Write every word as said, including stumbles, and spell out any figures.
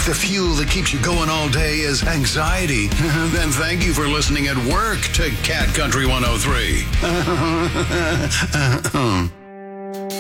If the fuel that keeps you going all day is anxiety, then thank you for listening at work to Cat Country one oh three.